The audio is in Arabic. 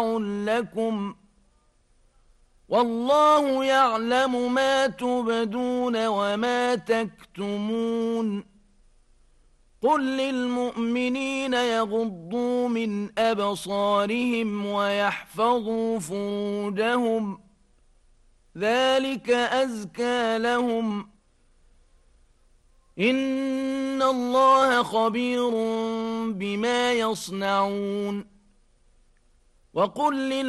لكم والله يعلم ما تبدون وما تكتمون قل للمؤمنين يغضوا من أبصارهم ويحفظوا فروجهم ذلك أزكى لهم إن الله خبير بما يصنعون وقل